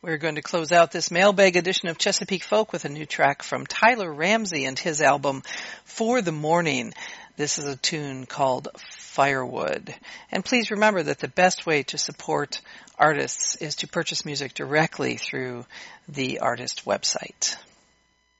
We're going to close out this mailbag edition of Chesapeake Folk with a new track from Tyler Ramsey and his album For the Morning. This is a tune called Firewood. And please remember that the best way to support artists is to purchase music directly through the artist website.